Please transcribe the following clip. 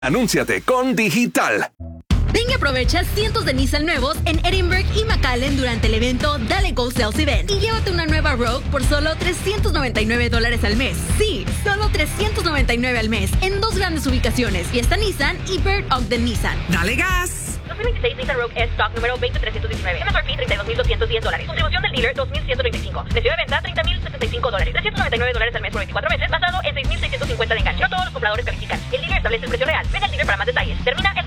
Anúnciate con Digital. Ven y aprovecha cientos de Nissan nuevos en Edinburgh y McAllen durante el evento Dale Go Sales Event. Y llévate una nueva Rogue por solo $399 al mes. Sí, solo $399 al mes. En 2 grandes ubicaciones. Fiesta Nissan y Bird Ogden Nissan. ¡Dale gas! 2026 Nissan Rogue S Stock número 20319. MSRP $32,210. Contribución del dealer $2,135. Precio de venta $30,075. $399 al mes por 24 meses, basado en $6,650 de enganche. No todos los compradores califican. El dealer establece el precio real. Ven al dealer para más detalles. Termina